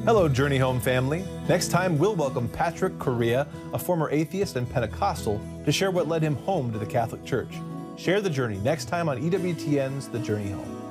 Hello, Journey Home family. Next time, we'll welcome Patrick Correa, a former atheist and Pentecostal, to share what led him home to the Catholic Church. Share the journey next time on EWTN's The Journey Home.